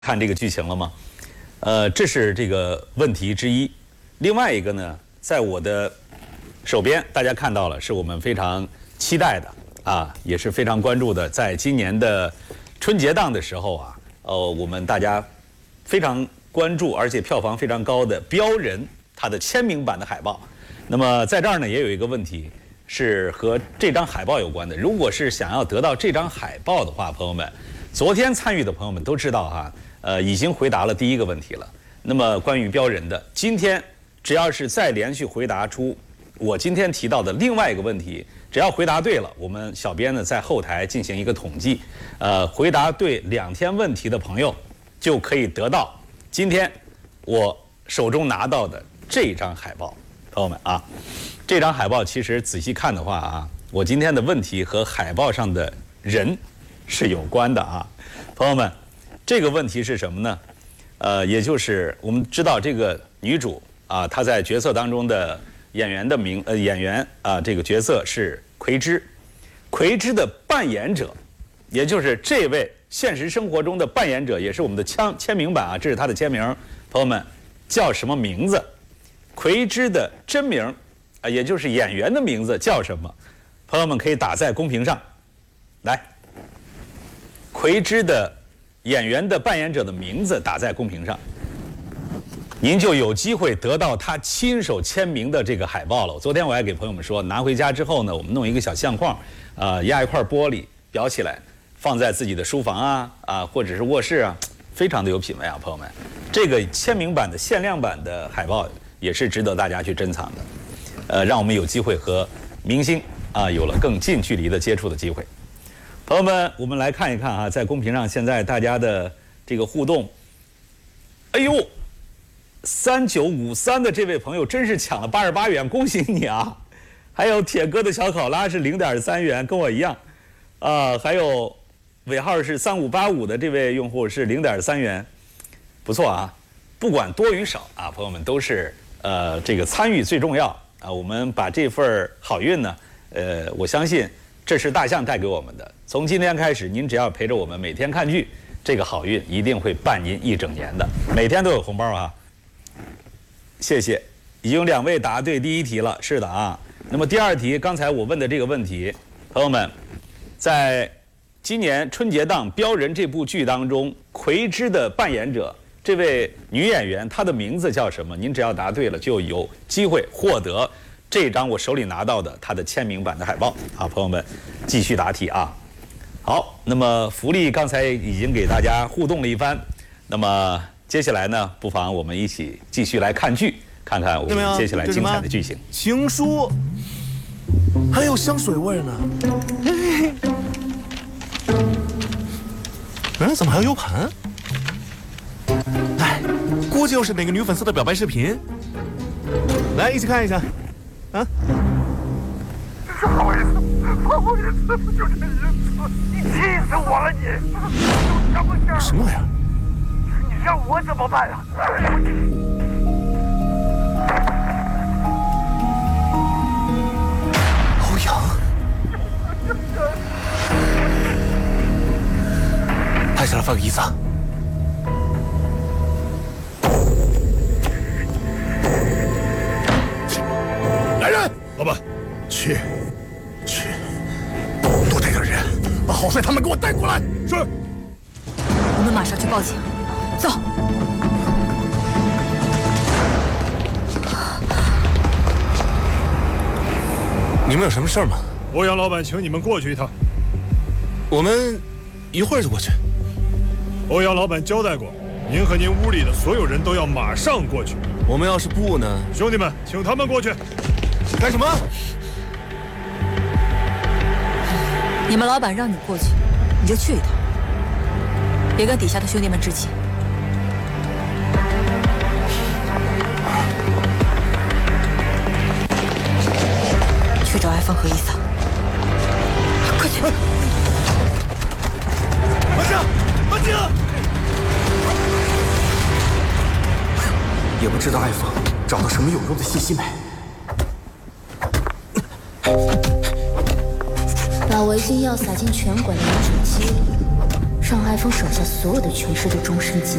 看这个剧情了吗？这是这个问题之一。另外一个呢，在我的手边，大家看到了，是我们非常期待的啊，也是非常关注的，在今年的春节档的时候啊，我们大家非常关注，而且票房非常高的《标人》它的签名版的海报。那么在这儿呢，也有一个问题是和这张海报有关的。如果是想要得到这张海报的话，朋友们，昨天参与的朋友们都知道哈。已经回答了第一个问题了。那么关于标人的，今天只要是再连续回答出我今天提到的另外一个问题，只要回答对了，我们小编呢在后台进行一个统计，回答对2天问题的朋友就可以得到今天我手中拿到的这张海报。朋友们啊，这张海报其实仔细看的话啊，我今天的问题和海报上的人是有关的啊，朋友们。这个问题是什么呢？也就是我们知道这个女主啊，她在角色当中的演员啊，这个角色是葵之。葵之的扮演者，也就是这位现实生活中的扮演者，也是我们的签名版啊，这是她的签名。朋友们，叫什么名字？葵之的真名啊，也就是演员的名字叫什么？朋友们可以打在公屏上。来，葵之的演员的扮演者的名字打在公屏上，您就有机会得到他亲手签名的这个海报了。昨天我还给朋友们说，拿回家之后呢，我们弄一个小相框，压一块玻璃裱起来，放在自己的书房啊或者是卧室啊，非常的有品位啊，朋友们。这个签名版的限量版的海报也是值得大家去珍藏的，让我们有机会和明星啊有了更近距离的接触的机会。朋友们，我们来看一看啊，在公屏上现在大家的这个互动。哎呦，3953的这位朋友真是抢了88元，恭喜你啊！还有铁哥的小考拉是0.3元，跟我一样。还有尾号是3585的这位用户是0.3元，不错啊。不管多与少啊，朋友们都是这个参与最重要啊。我们把这份好运呢，我相信。这是大象带给我们的。从今天开始，您只要陪着我们每天看剧，这个好运一定会伴您一整年的，每天都有红包啊！谢谢，已经2位答对第一题了，是的啊。那么第二题，刚才我问的这个问题，朋友们，在今年春节档《标人》这部剧当中，葵之的扮演者这位女演员，她的名字叫什么？您只要答对了，就有机会获得这张我手里拿到的他的签名版的海报啊，朋友们继续答题啊。好，那么福利刚才已经给大家互动了一番，那么接下来呢，不妨我们一起继续来看剧，看看我们接下来精彩的剧情。 情书，还有香水味呢。怎么还有 U 盘？哎，估计又是哪个女粉丝的表白视频。来，一起看一下。啊！ 不好意思，不好意思，就这一次，你气死我了你！有什么事儿？ 什么玩意儿？ 你让我怎么办啊？ 欧阳，拍下来发给伊萨。来人！ 老板，去，多带点人，把郝帅他们给我带过来。是。 我们马上去报警。走。 你们有什么事儿吗？ 欧阳老板请你们过去一趟。 我们一会儿就过去。 欧阳老板交代过，您和您屋里的所有人都要马上过去。 我们要是不呢？ 兄弟们，请他们过去。 干什么？ 你们老板让你过去，你就去一趟，别跟底下的兄弟们置气。去找iPhone和伊萨，快去！ 慢静！ 也不知道iPhone找到什么有用的信息没。 把违禁药撒进拳馆的饮水机里， 让艾峰手下所有的权势都终身禁